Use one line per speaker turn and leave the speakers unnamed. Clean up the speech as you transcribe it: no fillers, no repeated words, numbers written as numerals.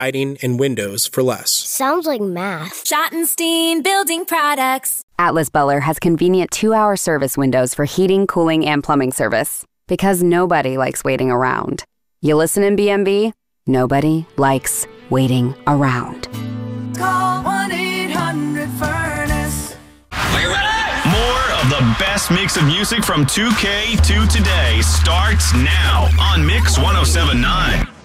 siding, and windows for less.
Sounds like math.
Schottenstein Building Products.
Atlas Buller has convenient 2-hour service windows for heating, cooling, and plumbing service. Because nobody likes waiting around. You listen in BMB? Nobody likes waiting around.
Call 1-800-FURNACE.
Are you ready? More of the best mix of music from 2K to today starts now on Mix 107.9.